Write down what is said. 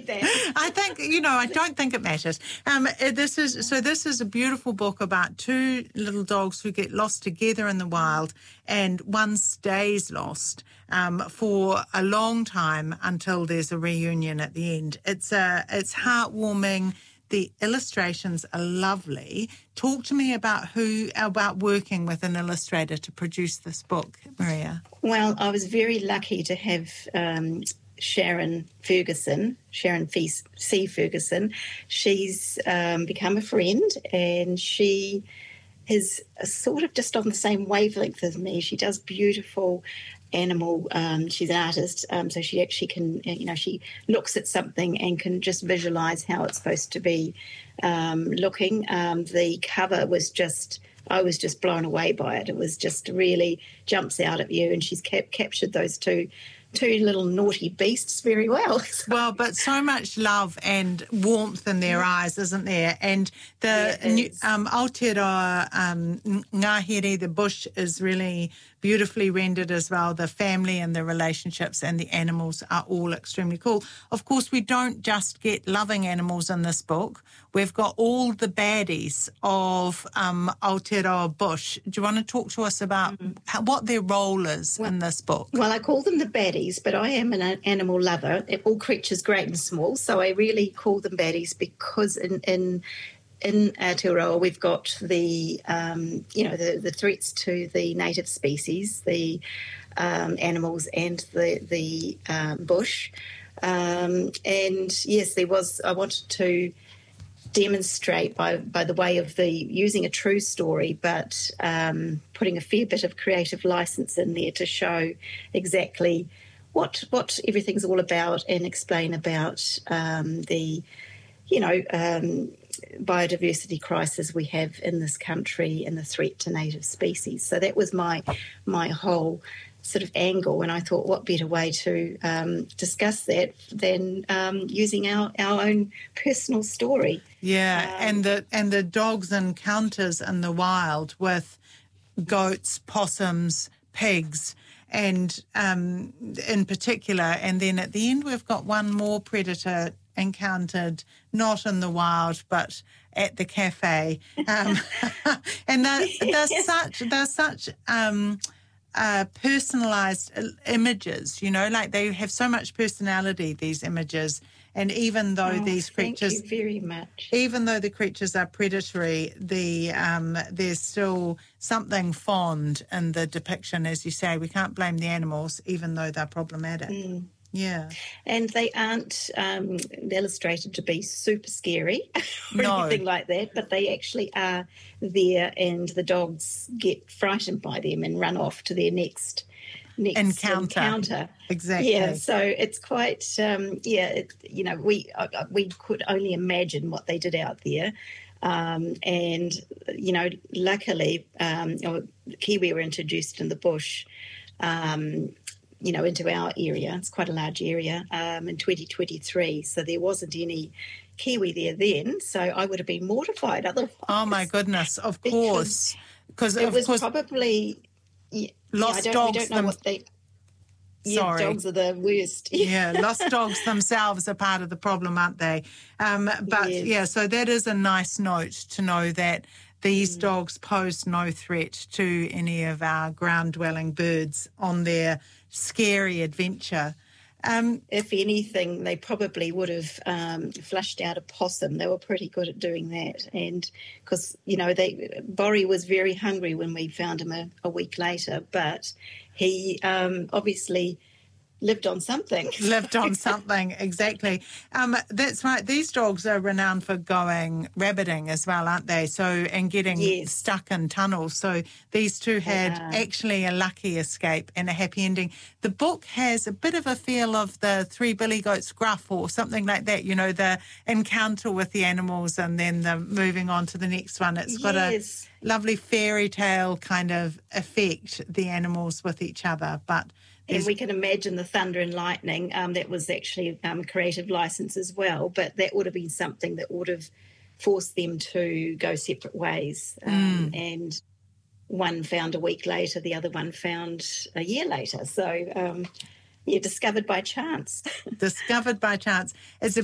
need that. I think, I don't think it matters. This is a beautiful book about two little dogs who get lost together in the wild, and one stays lost for a long time until there's a reunion at the end. It's heartwarming. The illustrations are lovely. Talk to me about working with an illustrator to produce this book, Maria. Well, I was very lucky to have Sharon C. Ferguson. She's become a friend, and she is sort of just on the same wavelength as me. She does beautiful animal. She's an artist, so she actually can, she looks at something and can just visualise how it's supposed to be looking. The cover was I was just blown away by it. It was just really jumps out at you, and she's captured those two little naughty beasts very well. Well, but so much love and warmth in their eyes, isn't there? And the Aotearoa Ngahere, the bush, is really beautifully rendered as well. The family and the relationships and the animals are all extremely cool. Of course, we don't just get loving animals in this book. We've got all the baddies of Aotearoa bush. Do you want to talk to us about what their role is in this book? Well, I call them the baddies, but I am an animal lover. All creatures great and small, so I really call them baddies because in Aotearoa we've got the threats to the native species, the animals and the bush. And yes, I wanted to demonstrate by the way of using a true story, but putting a fair bit of creative license in there to show exactly what everything's all about, and explain about the biodiversity crisis we have in this country and the threat to native species. So that was my whole sort of angle, and I thought what better way to discuss that than using our own personal story. Yeah, and the dog's encounters in the wild with goats, possums, pigs, and in particular, and then at the end we've got one more predator encountered, not in the wild but at the cafe, and they're such personalised images, like they have so much personality, these images. And even though these creatures, thank you very much. Even though the creatures are predatory, there's still something fond in the depiction. As you say, we can't blame the animals, even though they're problematic. Yeah. And they aren't illustrated to be super scary or anything like that, but they actually are there, and the dogs get frightened by them and run off to their next encounter. Exactly. Yeah, so it's quite, we could only imagine what they did out there. And, luckily, kiwi were introduced in the bush, into our area. It's quite a large area, in 2023. So there wasn't any kiwi there then. So I would have been mortified otherwise. Oh, my goodness, of course. Because it was probably... Lost dogs. We don't know what they... Yeah, dogs are the worst. Yeah, lost dogs themselves are part of the problem, aren't they? So that is a nice note to know that these dogs pose no threat to any of our ground-dwelling birds on their scary adventure. If anything, they probably would have flushed out a possum. They were pretty good at doing that. And because, Borrie was very hungry when we found him a week later, but he obviously lived on something. Exactly. That's right. These dogs are renowned for going rabbiting as well, aren't they? So, and getting stuck in tunnels. So these two had actually a lucky escape and a happy ending. The book has a bit of a feel of the Three Billy Goats Gruff or something like that, the encounter with the animals and then the moving on to the next one. It's got a lovely fairy tale kind of effect, the animals with each other, but... And we can imagine the thunder and lightning. That was actually creative license as well, but that would have been something that would have forced them to go separate ways. And one found a week later, the other one found a year later. So, discovered by chance. Discovered by chance. It's a